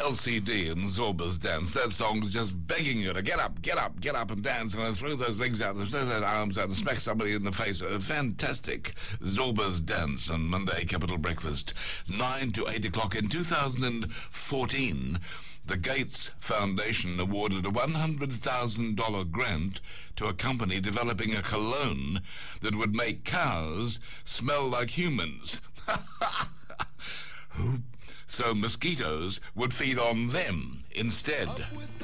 LCD and Zorba's Dance. That song is just begging you to get up, and dance, and throw those legs out, and throw those arms out, and smack somebody in the face. A fantastic Zorba's Dance on Monday Capital Breakfast, 9 to 8 o'clock. In 2014, the Gates Foundation awarded a $100,000 grant to a company developing a cologne that would make cows smell like humans. So mosquitoes would feed on them instead.